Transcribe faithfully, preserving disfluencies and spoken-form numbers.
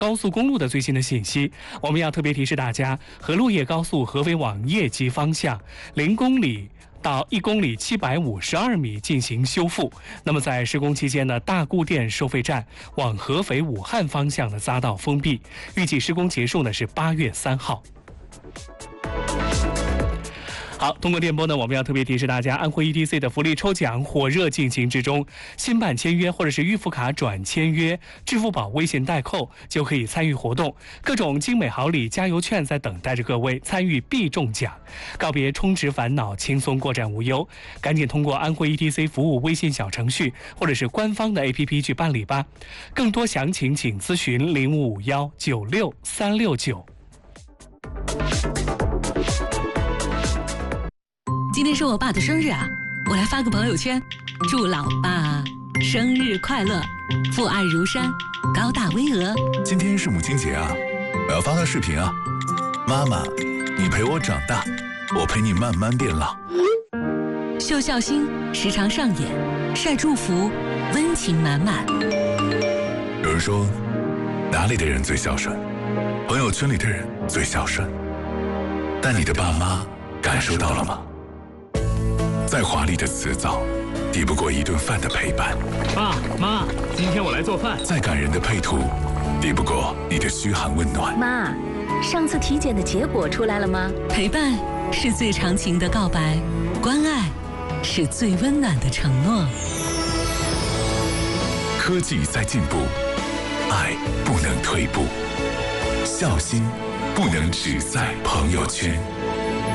高速公路的最新的信息，我们要特别提示大家，河路叶高速合肥往叶集方向零公里到一公里七百五十二米进行修复。那么在施工期间呢，大固店收费站往合肥武汉方向的匝道封闭，预计施工结束呢是八月三号。好，通过电波呢，我们要特别提示大家，安徽 E T C 的福利抽奖火热进行之中，新办签约或者是预付卡转签约，支付宝、微信代扣就可以参与活动，各种精美好礼、加油券在等待着各位，参与必中奖，告别充值烦恼，轻松过站无忧。赶紧通过安徽 E T C 服务微信小程序或者是官方的 A P P 去办理吧。更多详情请咨询零五五幺九六三六九。 今天是我爸的生日啊，我来发个朋友圈，祝老爸生日快乐，父爱如山，高大巍峨。 今天是母亲节啊，我要发个视频啊。妈妈，你陪我长大，我陪你慢慢变老。 秀孝心时常上演，晒祝福，温情满满。 有人说，哪里的人最孝顺？朋友圈里的人最孝顺。但你的爸妈感受到了吗？再华丽的辞藻，抵不过一顿饭的陪伴。 爸妈，今天我来做饭。 再感人的配图，抵不过你的嘘寒问暖。 妈，上次体检的结果出来了吗？ 陪伴是最长情的告白，关爱是最温暖的承诺。 科技在进步，爱不能退步，孝心不能只在朋友圈。